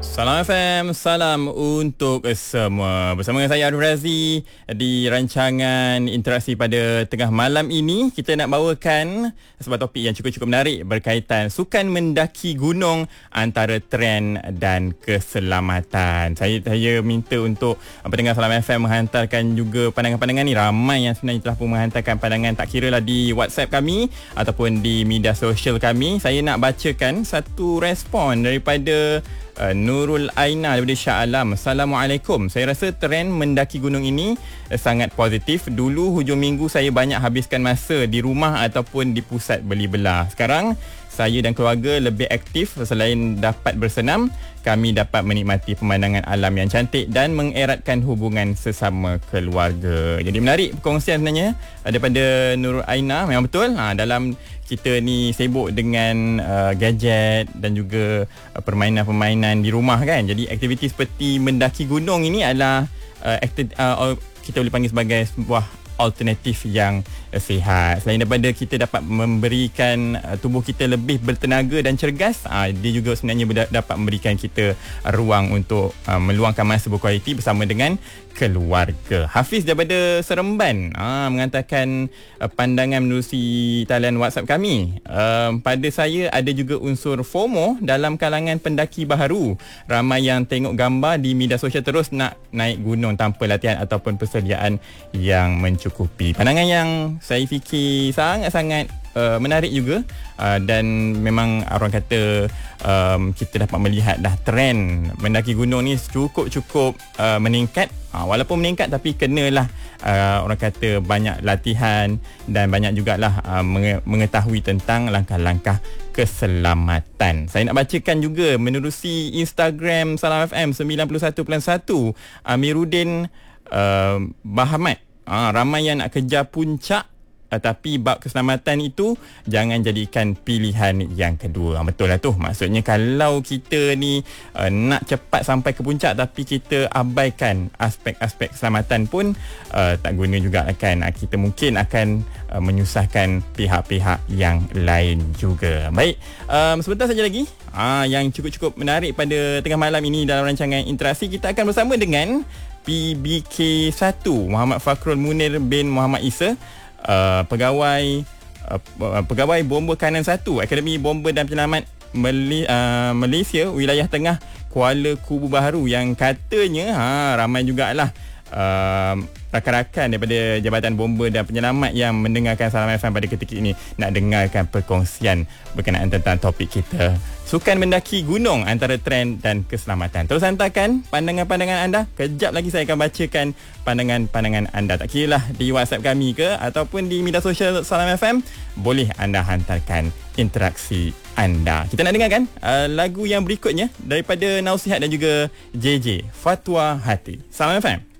Salam FM, salam untuk semua. Bersama dengan saya Arif Razi di rancangan interaksi pada tengah malam ini, kita nak bawakan sebuah topik yang cukup-cukup menarik berkaitan sukan mendaki gunung antara trend dan keselamatan. Saya minta untuk pendengar Salam FM menghantarkan juga pandangan-pandangan ni. Ramai yang sebenarnya telah pun menghantarkan pandangan, tak kira lah di WhatsApp kami ataupun di media sosial kami. Saya nak bacakan satu respon daripada Nurul Aina daripada Shah Alam. Assalamualaikum. Saya rasa trend mendaki gunung ini sangat positif. Dulu hujung minggu saya banyak habiskan masa di rumah ataupun di pusat beli belah. Sekarang saya dan keluarga lebih aktif. Selain dapat bersenam, kami dapat menikmati pemandangan alam yang cantik dan mengeratkan hubungan sesama keluarga. Jadi menarik perkongsian sebenarnya daripada Nurul Aina. Memang betul dalam kita ni sibuk dengan gadget dan juga permainan-permainan di rumah kan. Jadi aktiviti seperti mendaki gunung ini adalah kita boleh panggil sebagai sebuah alternatif yang sihat. Selain daripada kita dapat memberikan tubuh kita lebih bertenaga dan cergas, dia juga sebenarnya dapat memberikan kita ruang untuk meluangkan masa berkualiti bersama dengan keluarga. Hafiz daripada Seremban mengatakan pandangan menerusi talian WhatsApp kami. Pada saya ada juga unsur FOMO dalam kalangan pendaki baharu. Ramai yang tengok gambar di media sosial terus nak naik gunung tanpa latihan ataupun persediaan yang mencukupi. Pandangan yang saya fikir sangat-sangat menarik juga, dan memang orang kata kita dapat melihat dah trend mendaki gunung ni cukup meningkat. Walaupun meningkat tapi kenalah orang kata banyak latihan dan banyak jugalah mengetahui tentang langkah-langkah keselamatan. Saya nak bacakan juga menerusi Instagram Salam FM 91.1, Amiruddin Bahamat. Ramai yang nak kejar puncak, tapi bab keselamatan itu jangan jadikan pilihan yang kedua. Betul lah tu. Maksudnya kalau kita ni nak cepat sampai ke puncak tapi kita abaikan aspek-aspek keselamatan pun tak guna juga kan. Kita mungkin akan menyusahkan pihak-pihak yang lain juga. Baik, sebentar saja lagi yang cukup-cukup menarik pada tengah malam ini dalam rancangan interaksi, kita akan bersama dengan PBK1 Muhammad Fakhrul Munir bin Muhammad Isa, pegawai bomba kanan 1 Akademi Bomba dan Penyelamat Malaysia wilayah tengah Kuala Kubu Baharu, yang katanya ramai jugalah rakan-rakan daripada Jabatan Bomba dan Penyelamat yang mendengarkan Salam FM pada ketika ini nak dengarkan perkongsian berkenaan tentang topik kita, sukan mendaki gunung antara trend dan keselamatan. Terus hantarkan pandangan-pandangan anda. Kejap lagi saya akan bacakan pandangan-pandangan anda. Tak kira lah di WhatsApp kami ke ataupun di media sosial Salam FM, boleh anda hantarkan interaksi anda. Kita nak dengarkan lagu yang berikutnya daripada Nausihat dan juga JJ, Fatwa Hati. Salam FM.